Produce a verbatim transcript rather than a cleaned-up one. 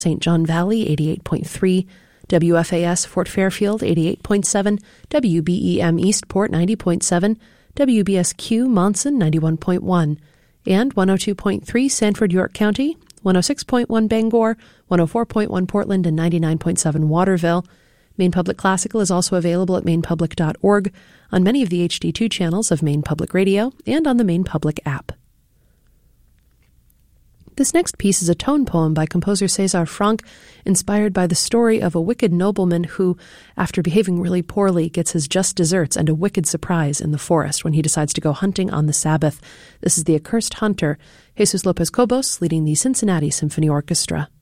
Saint John Valley, eighty-eight point three, W F A S Fort Fairfield, eighty-eight point seven, W B E M Eastport, ninety point seven, W B S Q Monson, ninety-one point one, and one oh two point three Sanford, York County, one oh six point one Bangor, one oh four point one Portland, and ninety-nine point seven Waterville. Maine Public Classical is also available at maine public dot org, on many of the H D two channels of Maine Public Radio, and on the Maine Public app. This next piece is a tone poem by composer César Franck, inspired by the story of a wicked nobleman who, after behaving really poorly, gets his just deserts and a wicked surprise in the forest when he decides to go hunting on the Sabbath. This is The Accursed Hunter, Jesus Lopez Cobos leading the Cincinnati Symphony Orchestra.